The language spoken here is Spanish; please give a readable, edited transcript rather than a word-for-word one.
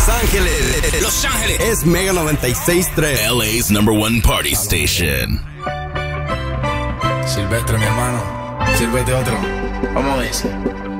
Los Ángeles. Los Ángeles. Es Mega 96.3. LA's #1 party station. Silvestre, mi hermano. Sírvete otro. Vamos a ver.